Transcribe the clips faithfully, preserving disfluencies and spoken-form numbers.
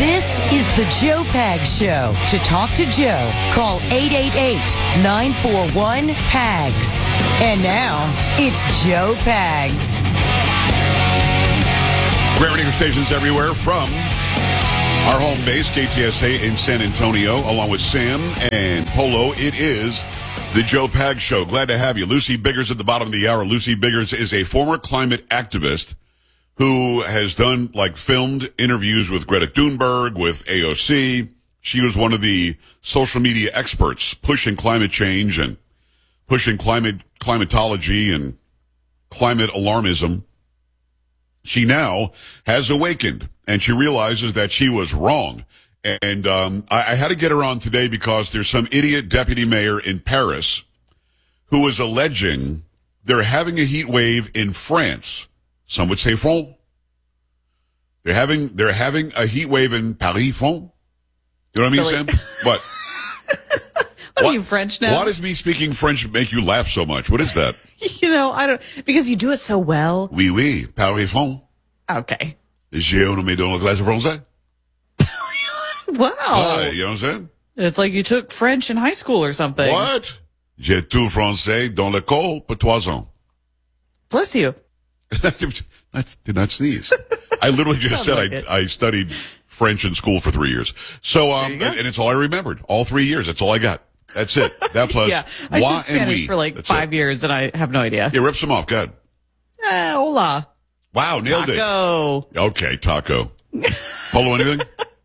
This is the Joe Pags Show. To talk to Joe, call eight eight eight, nine four one, P A G S. And now, it's Joe Pags. Great radio stations everywhere from our home base, K T S A in San Antonio, along with Sam and Polo. It is the Joe Pags Show. Glad to have you. Lucy Biggers at the bottom of the hour. Lucy Biggers is a former climate activist who has done, like, filmed interviews with Greta Thunberg, with A O C. She was one of the social media experts pushing climate change and pushing climate climatology and climate alarmism. She now has awakened, and she realizes that she was wrong. And um, I, I had to get her on today because there's some idiot deputy mayor in Paris who is alleging they're having a heat wave in France. Some would say France. They're having they're having a heat wave in Paris, France. You know what I mean, Really? Sam? What? What are you, French now? Why does me speaking French make you laugh so much? What is that? You know, I don't, because you do it so well. Oui, oui, Paris, France. Okay. J'ai nommé dans la classe française. Wow. Why? You know what I'm saying? It's like you took French in high school or something. What? J'ai tout français dans l'école pour trois ans. Bless you. That did not sneeze. I literally just said like I, it. I studied French in school for three years. So, um, There you go. and, and it's all I remembered. All three years. That's all I got. That's it. That plus Yeah. I moi took and Spanish we. for like That's five it. years and I have no idea. Yeah, rip some off. Go ahead. Eh, hola. Wow, nailed Taco. it. Okay, taco. Polo, anything?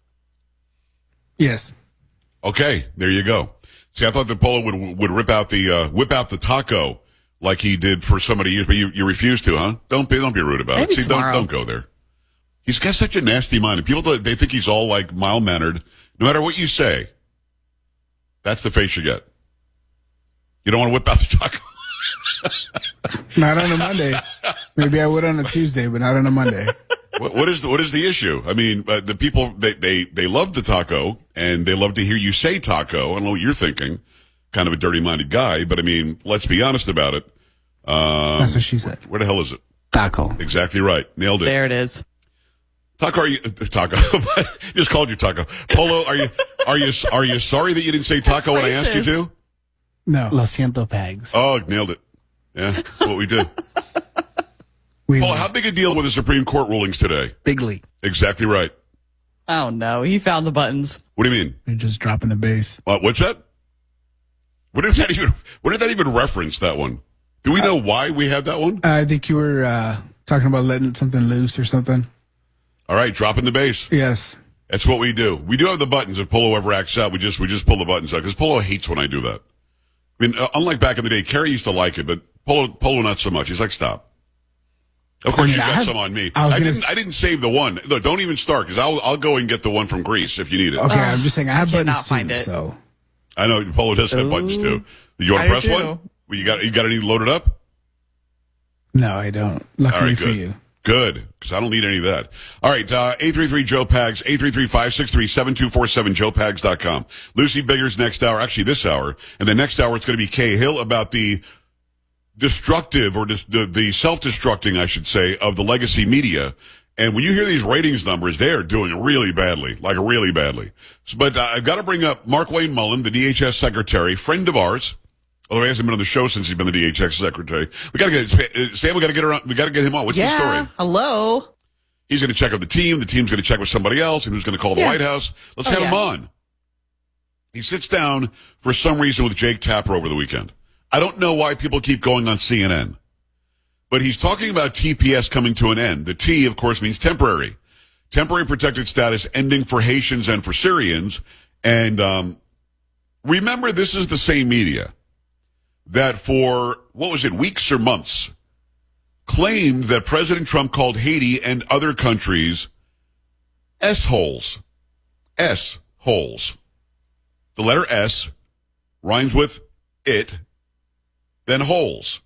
Yes. Okay, there you go. See, I thought that Polo would would rip out the uh, whip out the taco like he did for so many years, but you, you refuse to, huh? Don't be don't be rude about Maybe it. See, don't tomorrow. don't go there. He's got such a nasty mind, and people they think he's all like mild mannered. No matter what you say, that's the face you get. You don't want to whip out the taco. Not on a Monday. Maybe I would on a Tuesday, but not on a Monday. What, what is the, what is the issue? I mean, uh, the people they, they they love the taco and they love to hear you say taco. I don't know what you're thinking. Kind of a dirty minded guy, but I mean, let's be honest about it. Um, That's what she said. Where the hell is it? Taco. Exactly right. Nailed it. There it is. Taco, are you uh, taco? Just called you taco. Polo, are you are you are you sorry that you didn't say taco when I asked you to? No. Lo siento, Pags. Oh, nailed it. Yeah, that's what we did. We Polo, how big a deal were the Supreme Court rulings today? Big league. Exactly right. Oh no, he found the buttons. What do you mean? You're just dropping the bass. Uh, what's that? What did that even? What did that even reference? That one? Do we know why we have that one? I think you were uh, talking about letting something loose or something. All right, dropping the bass. Yes. That's what we do. We do have the buttons. If Polo ever acts out, we just we just pull the buttons out because Polo hates when I do that. I mean, uh, unlike back in the day, Kerry used to like it, but Polo Polo not so much. He's like, stop. Of course, I mean, you I got had- some on me. I I, was gonna didn't. s- I didn't save the one. Look, don't even start because I'll I'll go and get the one from Greece if you need it. Okay, I'm just saying I have I cannot buttons find too, it. so. I know Polo does have Ooh. buttons too. You want I to do press too. one? Well, you got you got any loaded up? No, I don't. Luckily All right, for good. you. Good, because I don't need any of that. All right, uh, eight three three, Joe Pags, eight three three, five six three, seven two four seven, joe pags dot com. Lucy Biggers next hour, actually this hour, and the next hour it's going to be Kay Hill about the destructive, or dis- the, the self-destructing, I should say, of the legacy media. And when you hear these ratings numbers, they are doing really badly, like really badly. So, but uh, I've got to bring up Mark Wayne Mullen, the D H S secretary, friend of ours. Although he hasn't been on the show since he's been the D H S secretary. We got to get uh, Sam. We got to get her on. We got to get him on. What's the Yeah. story? Hello. He's going to check with the team. The team's going to check with somebody else, and who's going to call the Yeah. White House. Let's Oh, have him yeah. on. He sits down for some reason with Jake Tapper over the weekend. I don't know why people keep going on C N N, but he's talking about T P S coming to an end. The T, of course, means temporary. Temporary protected status ending for Haitians and for Syrians. And um, remember, this is the same media that for, what was it, weeks or months, claimed that President Trump called Haiti and other countries S-holes. S-holes. The letter S rhymes with it, then holes.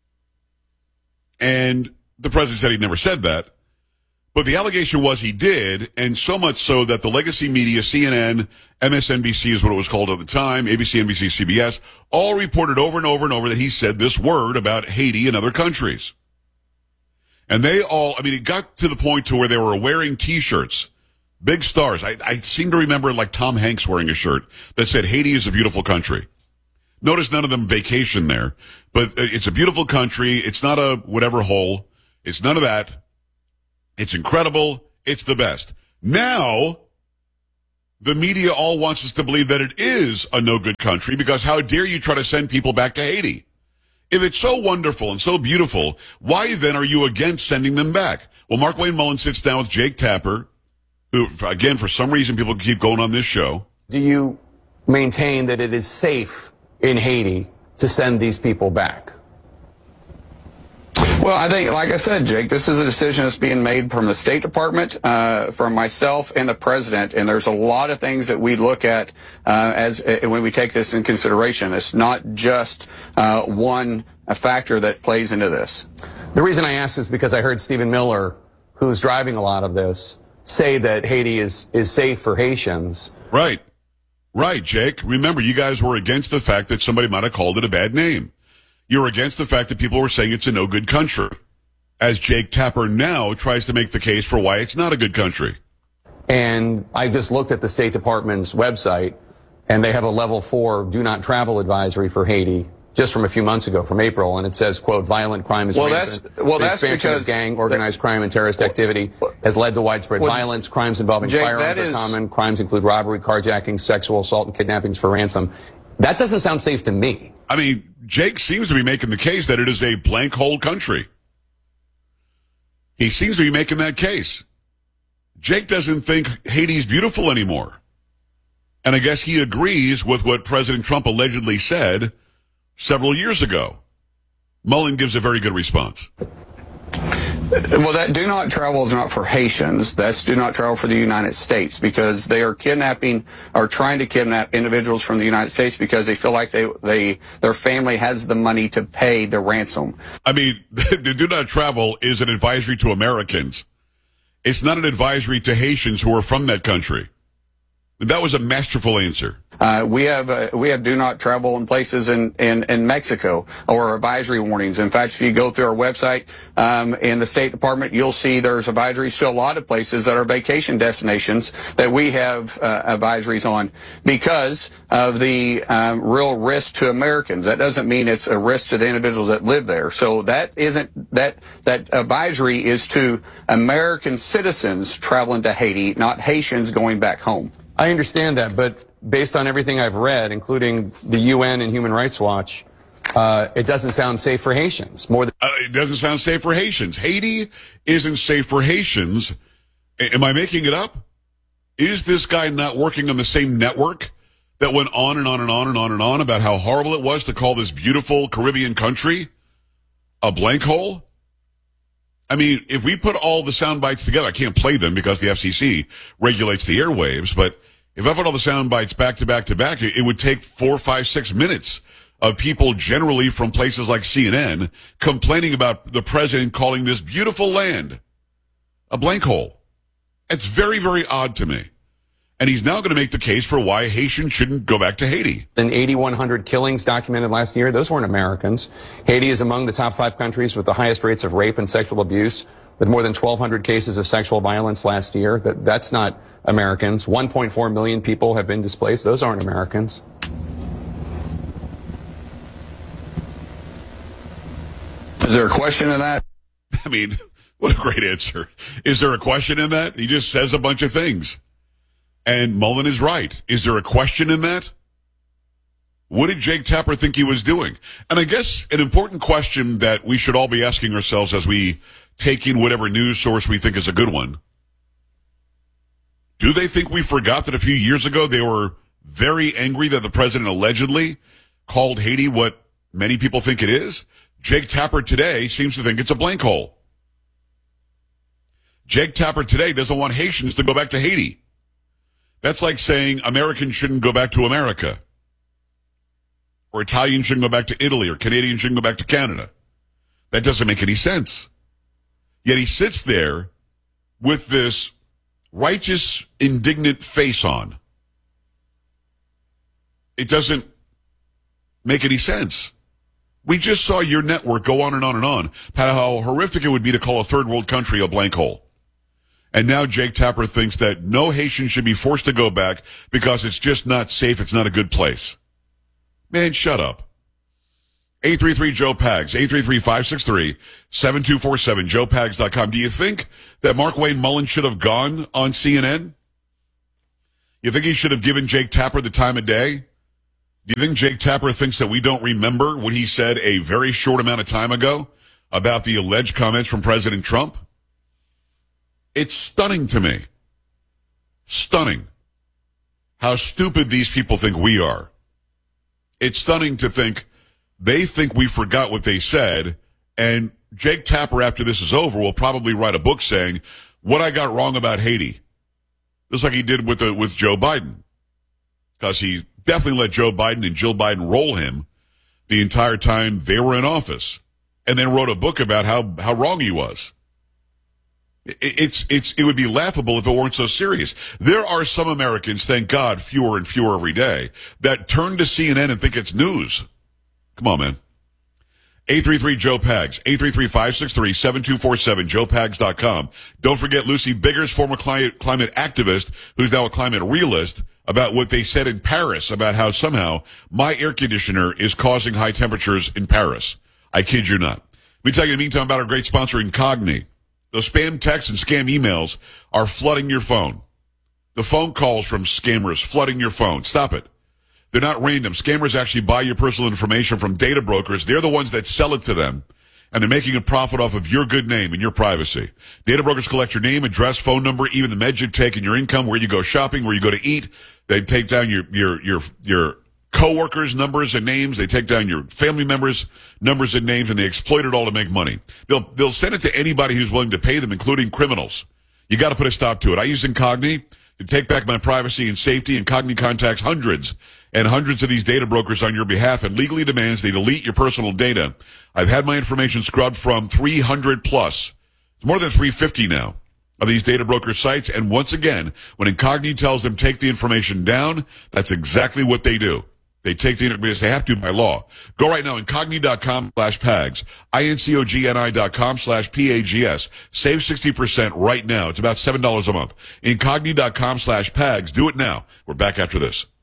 And the president said he never said that. But the allegation was he did, and so much so that the legacy media, C N N, M S N B C is what it was called at the time, A B C, N B C, C B S, all reported over and over and over that he said this word about Haiti and other countries. And they all, I mean, it got to the point to where they were wearing T-shirts Big stars. I, I seem to remember like Tom Hanks wearing a shirt that said Haiti is a beautiful country. Notice none of them vacation there, but it's a beautiful country. It's not a whatever hole. It's none of that. It's incredible. It's the best. Now, the media all wants us to believe that it is a no good country because how dare you try to send people back to Haiti? If it's so wonderful and so beautiful, why then are you against sending them back? Well, Mark Wayne Mullin sits down with Jake Tapper, who, again, for some reason, people keep going on this show. Do you maintain that it is safe in Haiti to send these people back? Well, I think, like I said, Jake, this is a decision that's being made from the State Department, uh, from myself and the president. And there's a lot of things that we look at uh, as uh, when we take this in consideration. It's not just uh, one a factor that plays into this. The reason I ask is because I heard Stephen Miller, who's driving a lot of this, say that Haiti is, is safe for Haitians. Right. Right, Jake. Remember, you guys were against the fact that somebody might have called it a bad name. You're against the fact that people were saying it's a no good country. As Jake Tapper now tries to make the case for why it's not a good country. And I just looked at the State Department's website, and they have a level four do not travel advisory for Haiti just from a few months ago, from April, and it says, quote, violent crime is well, rampant. That's, well, the that's expansion because of gang, organized crime, and terrorist activity has led to widespread well, violence. Crimes involving Jake, firearms are is, common. Crimes include robbery, carjacking, sexual assault, and kidnappings for ransom. That doesn't sound safe to me. I mean, Jake seems to be making the case that it is a blank hole country. He seems to be making that case. Jake doesn't think Haiti's beautiful anymore. And I guess he agrees with what President Trump allegedly said several years ago. Mullin gives a very good response. Well, that do not travel is not for Haitians. That's do not travel for the United States because they are kidnapping or trying to kidnap individuals from the United States because they feel like they, they their family has the money to pay the ransom. I mean, the do not travel is an advisory to Americans. It's not an advisory to Haitians who are from that country. That was a masterful answer. Uh, we have uh, we have do not travel in places in, in, in Mexico or advisory warnings. In fact, if you go through our website um, in the State Department, you'll see there's advisories to a lot of places that are vacation destinations that we have uh, advisories on because of the um, real risk to Americans. That doesn't mean it's a risk to the individuals that live there. So that isn't that that advisory is to American citizens traveling to Haiti, not Haitians going back home. I understand that, but based on everything I've read, including the U N and Human Rights Watch, uh, it doesn't sound safe for Haitians. More than uh, it doesn't sound safe for Haitians. Haiti isn't safe for Haitians. A- am I making it up? Is this guy not working on the same network that went on and on and on and on and on about how horrible it was to call this beautiful Caribbean country a blank hole? I mean, if we put all the sound bites together, I can't play them because the F C C regulates the airwaves, but if I put all the sound bites back to back to back, it would take four, five, six minutes of people generally from places like C N N complaining about the president calling this beautiful land a blank hole. It's very, very odd to me. And he's now going to make the case for why Haitians shouldn't go back to Haiti. than eighty-one hundred killings documented last year. Those weren't Americans. Haiti is among the top five countries with the highest rates of rape and sexual abuse, with more than twelve hundred cases of sexual violence last year. That, that's not Americans. one point four million people have been displaced. Those aren't Americans. Is there a question in that? I mean, what a great answer. Is there a question in that? He just says a bunch of things. And Mullin is right. Is there a question in that? What did Jake Tapper think he was doing? And I guess an important question that we should all be asking ourselves as we take in whatever news source we think is a good one. Do they think we forgot that a few years ago they were very angry that the president allegedly called Haiti what many people think it is? Jake Tapper today seems to think it's a blank hole. Jake Tapper today doesn't want Haitians to go back to Haiti. That's like saying Americans shouldn't go back to America. Or Italians shouldn't go back to Italy, or Canadians shouldn't go back to Canada. That doesn't make any sense. Yet he sits there with this righteous, indignant face on. It doesn't make any sense. We just saw your network go on and on and on about how horrific it would be to call a third world country a blank hole. And now Jake Tapper thinks that no Haitian should be forced to go back because it's just not safe. It's not a good place. Man, shut up. eight three three Joe Pags, eight three three, five six three, seven two four seven, joe pags dot com. Do you think that Mark Wayne Mullen should have gone on C N N? You think he should have given Jake Tapper the time of day? Do you think Jake Tapper thinks that we don't remember what he said a very short amount of time ago about the alleged comments from President Trump? It's stunning to me. Stunning how stupid these people think we are. It's stunning to think they think we forgot what they said, and Jake Tapper, after this is over, will probably write a book saying what I got wrong about Haiti. Just like he did with the, with Joe Biden. Because he definitely let Joe Biden and Jill Biden roll him the entire time they were in office. And then wrote a book about how, how wrong he was. It, it's, it's, it would be laughable if it weren't so serious. There are some Americans, thank God, fewer and fewer every day, that turn to C N N and think it's news. Come on, man. eight three three Joe Pags, eight three three, five six three, seven two four seven, joe pags dot com. Don't forget Lucy Biggers, former climate, climate activist, who's now a climate realist, about what they said in Paris about how somehow my air conditioner is causing high temperatures in Paris. I kid you not. Let me tell you in the meantime about our great sponsor, Incogni. Those spam texts and scam emails are flooding your phone. The phone calls from scammers flooding your phone. Stop it. They're not random. Scammers actually buy your personal information from data brokers. They're the ones that sell it to them. And they're making a profit off of your good name and your privacy. Data brokers collect your name, address, phone number, even the meds you take and your income, where you go shopping, where you go to eat. They take down your, your, your, your coworkers' numbers and names. They take down your family members' numbers and names, and they exploit it all to make money. They'll, they'll send it to anybody who's willing to pay them, including criminals. You got to put a stop to it. I use Incogni to take back my privacy and safety. Incogni contacts hundreds and hundreds of these data brokers on your behalf and legally demands they delete your personal data. I've had my information scrubbed from three hundred plus. It's more than three hundred fifty now of these data broker sites. And once again, when Incogni tells them take the information down, that's exactly what they do. They take the information, they have to by law. Go right now, incogni.com slash pags, I-N-C-O-G-N-I dot com slash P-A-G-S. Save sixty percent right now. It's about seven dollars a month. Incogni.com slash pags. Do it now. We're back after this.